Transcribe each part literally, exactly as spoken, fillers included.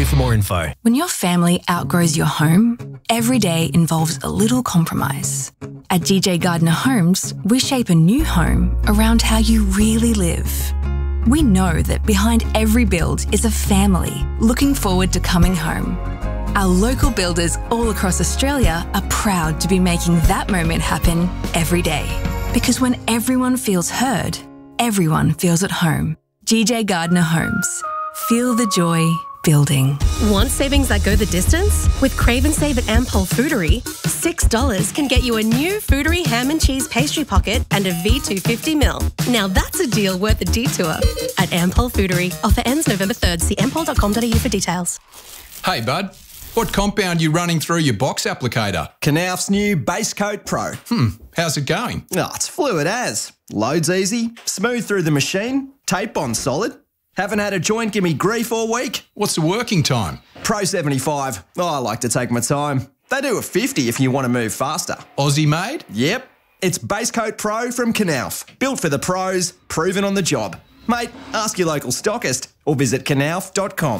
for more info. When your family outgrows your home, every day involves a little compromise. At G J Gardner Homes, we shape a new home around how you really live. We know that behind every build is a family looking forward to coming home. Our local builders all across Australia are proud to be making that moment happen every day. Because when everyone feels heard, everyone feels at home. G J Gardner Homes. Feel the joy building. Want savings that go the distance? With Crave and Save at Ampol Foodery, six dollars can get you a new Foodery ham and cheese pastry pocket and a V two fifty mil. Now that's a deal worth a detour. At Ampol Foodery. Offer ends November third. See ampol dot com dot a u for details. Hey, bud. What compound you running through your box applicator? Knauf's new Base Coat Pro. Hmm, how's it going? Oh, it's fluid as. Loads easy, smooth through the machine, tape on solid. Haven't had a joint give me grief all week. What's the working time? Pro seventy-five. Oh, I like to take my time. They do a fifty if you want to move faster. Aussie made? Yep. It's Base Coat Pro from Knauf. Built for the pros, proven on the job. Mate, ask your local stockist or visit knauf dot com.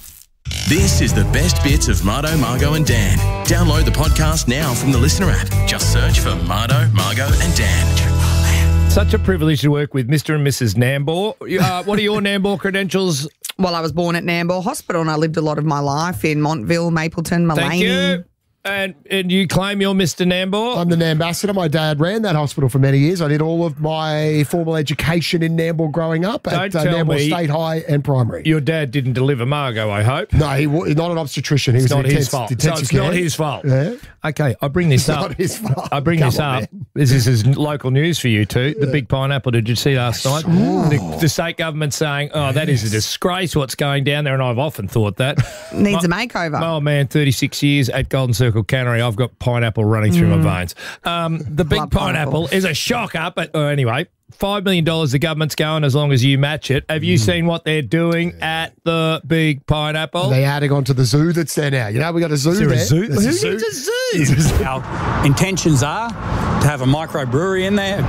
This is the best bits of Mardo, Margo and Dan. Download the podcast now from the Listener app. Just search for Mardo, Margo and Dan. Such a privilege to work with Mister and Missus Nambour. Uh, what are your Nambour credentials? Well, I was born at Nambour Hospital and I lived a lot of my life in Montville, Mapleton, Mullaney. Thank you. And, and you claim you're Mister Nambour? I'm the Nambassador. My dad ran that hospital for many years. I did all of my formal education in Nambour growing up Don't at uh, tell Nambour me State High and Primary. Your dad didn't deliver Margo, I hope. No, he was not an obstetrician. He It's was not in his intense, fault. So intensive it's care. not his fault. Yeah. Okay, I bring this It's up. not his fault. I bring Come this on, up. This, this is local news for you two. The big pineapple. Did you see last night? The, the state government saying, "Oh, that is a disgrace. What's going down there?" And I've often thought that Needs My- a makeover. Oh man, thirty-six years at Golden Circle Cannery. I've got pineapple running through my veins. Um, the big Love pineapple, pineapple. is a shocker, but uh, anyway. Five million dollars the government's going as long as you match it. Have you seen what they're doing at the big pineapple? They adding on to the zoo that's there now. You know, we got a zoo Is there there. a zoo? There's Who a needs zoo. a zoo? Our intentions are to have a microbrewery in there,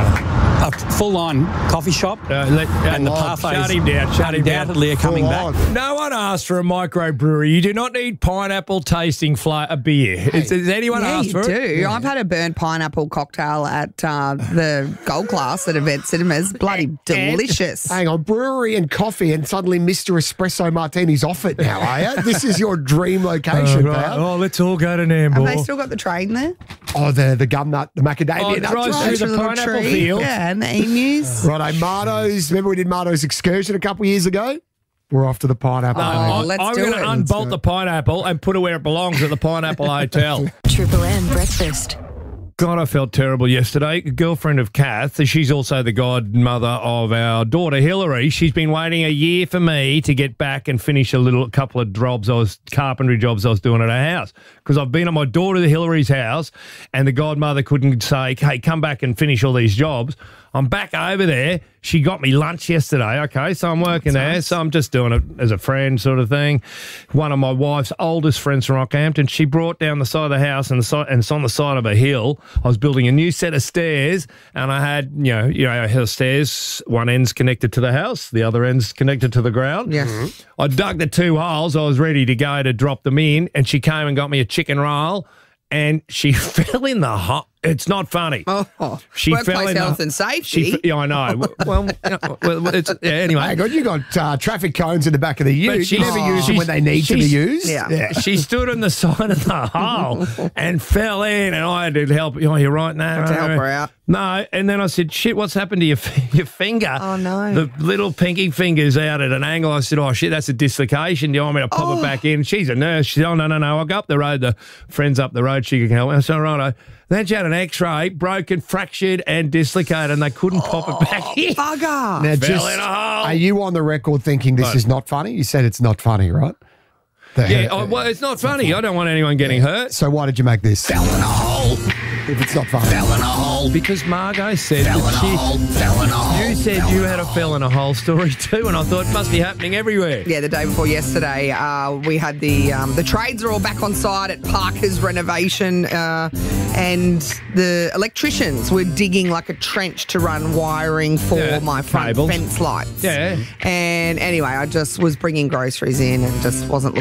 a full-on coffee shop, Uh, let- and the oh, parfaits shut him down, shut him down. undoubtedly are coming Full back. on. No one asked for a microbrewery. You do not need pineapple tasting fla- a beer. It's, has anyone Yeah, asked you for do. it? I've had a burnt pineapple cocktail at uh, the Gold Class at Event Cinemas. Bloody delicious. Hang on, brewery and coffee, and suddenly Mister Espresso Martini's off it now, are you? This is your dream location, Oh, right. pal. Oh, let's all go to Have Nambour. they still got the train there? Oh, the the gum nut, the macadamia Oh, it nut. drives right. through the Little pineapple tree. field. Yeah, and the emus. Righto, Mardo's. Remember we did Mardo's excursion a couple of years ago? We're off to the pineapple. No, Oh, I, let's I'm do going it. to Let's unbolt do the it. pineapple and put it where it belongs at the Pineapple Hotel. Triple M breakfast. God, I felt terrible yesterday. A girlfriend of Kath, she's also the godmother of our daughter, Hillary. She's been waiting a year for me to get back and finish a little couple of jobs I was, carpentry jobs I was doing at her house. Because I've been at my daughter Hillary's house and the godmother couldn't say, hey, come back and finish all these jobs. I'm back over there. She got me lunch yesterday, okay? So I'm working there. So I'm just doing it as a friend sort of thing. One of my wife's oldest friends from Rockhampton, she brought down the side of the house and, the side, and it's on the side of a hill. I was building a new set of stairs and I had, you know, you know, her stairs, one end's connected to the house, the other end's connected to the ground. Yes. I dug the two holes. I was ready to go to drop them in and she came and got me a chicken roll and she fell in the hole. It's not funny. Oh, She workplace fell in health the, and safety. She, yeah, I know. well, you know, well, it's, yeah, anyway. Hang on, you got uh, traffic cones in the back of the But ute. she- You never oh, use them when they need to be she's- used. yeah. She stood on the side of the hole and fell in, and I had to help. Oh, you're right now. Had to help her out. No, and then I said, "Shit, what's happened to your your finger?" Oh, no. The little pinky finger's out at an angle. I said, "Oh shit, that's a dislocation. Do you want me to pop Oh. it back in?" She's a nurse. She said, "Oh no, no, no. I'll go up the road. The friend's up the road. She can help." I said, "Righto." Then she had an X-ray, broken, fractured, and dislocated, and they couldn't pop it back in. Bugger. Now, Fell just, in a hole. are you on the record thinking this What? is not funny? You said it's not funny, right? The- Yeah, oh, well, it's not funny. I don't want anyone getting hurt. So why did you make this? Fell in a hole. If it's not funny. Fell in a hole. Because Margot said Fell in a that she, hole. Fell in a hole. you said you had a fell in a hole story too, and I thought it must be happening everywhere. Yeah, the day before yesterday, uh, we had the um, the trades are all back on site at Parker's renovation, uh, and the electricians were digging like a trench to run wiring for Yeah, my front cables. fence lights. Yeah. And anyway, I just was bringing groceries in and just wasn't looking